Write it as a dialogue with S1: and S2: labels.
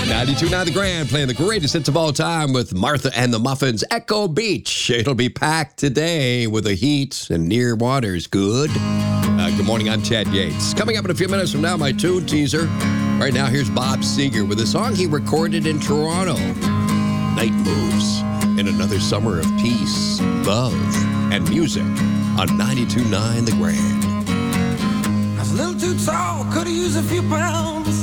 S1: 92.9 The Grand, playing the greatest hits of all time with Martha and the Muffins. Echo Beach. It'll be packed today with the heat and near water's good. Good morning, I'm Chad Yates. Coming up in a few minutes from now, my tune teaser. Right now, here's Bob Seger with a song he recorded in Toronto. Night Moves in another summer of peace, love, and music on 92.9 The Grand.
S2: I was a little too tall, could have used a few pounds.